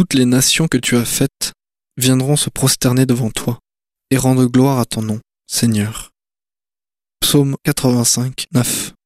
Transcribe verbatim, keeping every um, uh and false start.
toutes les nations que tu as faites viendront se prosterner devant toi et rendre gloire à ton nom, Seigneur. Psaume quatre-vingt-cinq, neuf.